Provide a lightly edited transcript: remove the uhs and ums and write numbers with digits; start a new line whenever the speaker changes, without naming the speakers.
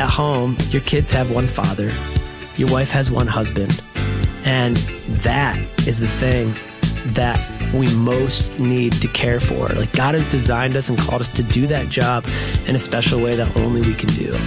at home, your kids have one father, your wife has one husband, and that is the thing that we most need to care for. Like, God has designed us and called us to do that job in a special way that only we can do.